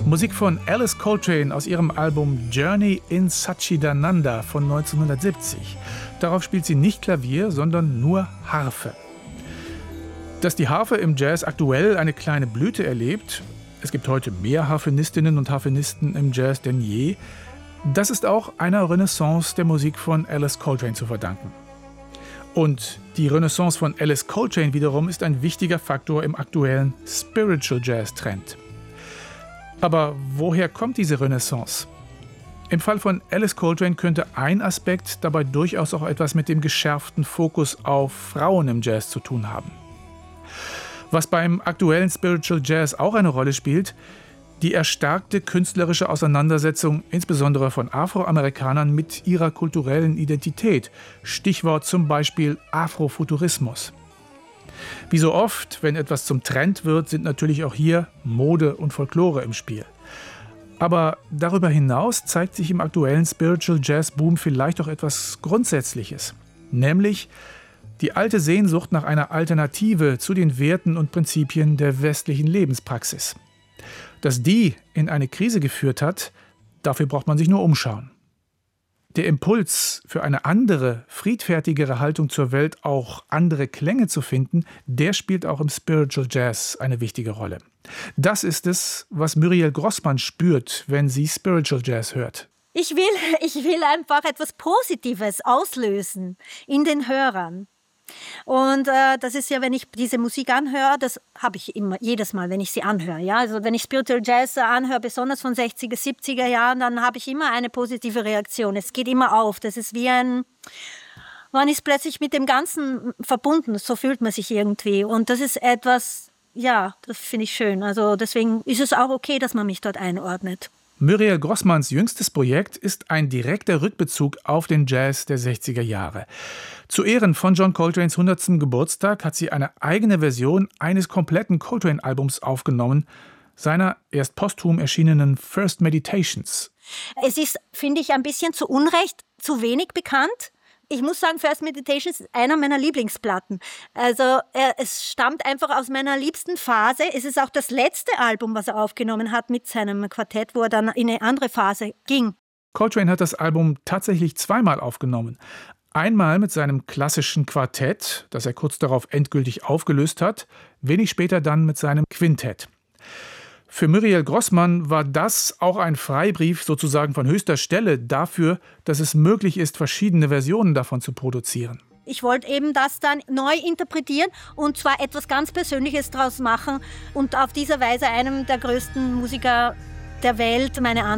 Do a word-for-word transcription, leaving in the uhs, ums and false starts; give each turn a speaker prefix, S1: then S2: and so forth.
S1: Musik von Alice Coltrane aus ihrem Album Journey in Satchidananda von neunzehnhundertsiebzig. Darauf spielt sie nicht Klavier, sondern nur Harfe. Dass die Harfe im Jazz aktuell eine kleine Blüte erlebt, es gibt heute mehr Harfenistinnen und Harfenisten im Jazz denn je, das ist auch einer Renaissance der Musik von Alice Coltrane zu verdanken. Und die Renaissance von Alice Coltrane wiederum ist ein wichtiger Faktor im aktuellen Spiritual Jazz Trend. Aber woher kommt diese Renaissance? Im Fall von Alice Coltrane könnte ein Aspekt dabei durchaus auch etwas mit dem geschärften Fokus auf Frauen im Jazz zu tun haben. Was beim aktuellen Spiritual Jazz auch eine Rolle spielt, die erstarkte künstlerische Auseinandersetzung insbesondere von Afroamerikanern mit ihrer kulturellen Identität. Stichwort zum Beispiel Afrofuturismus. Wie so oft, wenn etwas zum Trend wird, sind natürlich auch hier Mode und Folklore im Spiel. Aber darüber hinaus zeigt sich im aktuellen Spiritual Jazz Boom vielleicht auch etwas Grundsätzliches. Nämlich die alte Sehnsucht nach einer Alternative zu den Werten und Prinzipien der westlichen Lebenspraxis. Dass die in eine Krise geführt hat, dafür braucht man sich nur umschauen. Der Impuls für eine andere, friedfertigere Haltung zur Welt, auch andere Klänge zu finden, der spielt auch im Spiritual Jazz eine wichtige Rolle. Das ist es, was Muriel Grossmann spürt, wenn sie Spiritual Jazz hört.
S2: Ich will, ich will einfach etwas Positives auslösen in den Hörern. Und äh, das ist ja, wenn ich diese Musik anhöre, das habe ich immer, jedes Mal, wenn ich sie anhöre. Ja? Also wenn ich Spiritual Jazz anhöre, besonders von sechziger, siebziger Jahren, dann habe ich immer eine positive Reaktion. Es geht immer auf. Das ist wie ein, man ist plötzlich mit dem Ganzen verbunden. So fühlt man sich irgendwie. Und das ist etwas, ja, das finde ich schön. Also deswegen ist es auch okay, dass man mich dort einordnet.
S1: Muriel Grossmanns jüngstes Projekt ist ein direkter Rückbezug auf den Jazz der sechziger Jahre. Zu Ehren von John Coltranes hundertsten Geburtstag hat sie eine eigene Version eines kompletten Coltrane-Albums aufgenommen, seiner erst posthum erschienenen First Meditations.
S2: Es ist, finde ich, ein bisschen zu Unrecht zu wenig bekannt. Ich muss sagen, First Meditations ist einer meiner Lieblingsplatten. Also äh, es stammt einfach aus meiner liebsten Phase. Es ist auch das letzte Album, was er aufgenommen hat mit seinem Quartett, wo er dann in eine andere Phase ging.
S1: Coltrane hat das Album tatsächlich zweimal aufgenommen. Einmal mit seinem klassischen Quartett, das er kurz darauf endgültig aufgelöst hat, wenig später dann mit seinem Quintett. Für Muriel Grossmann war das auch ein Freibrief sozusagen von höchster Stelle dafür, dass es möglich ist, verschiedene Versionen davon zu produzieren.
S2: Ich wollte eben das dann neu interpretieren und zwar etwas ganz Persönliches draus machen und auf diese Weise einem der größten Musiker der Welt meine